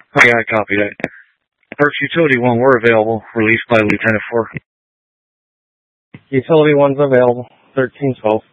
Okay, I copy that. First Utility 1, we're available. Released by Lieutenant 4. Utility 1's available. 1312.